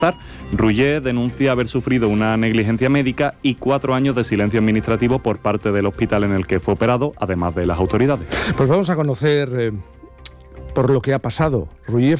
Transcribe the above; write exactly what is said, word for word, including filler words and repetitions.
Ruller denuncia haber sufrido una negligencia médica y cuatro años de silencio administrativo por parte del hospital en el que fue operado, además de las autoridades. Pues vamos a conocer eh, por lo que ha pasado. Ruller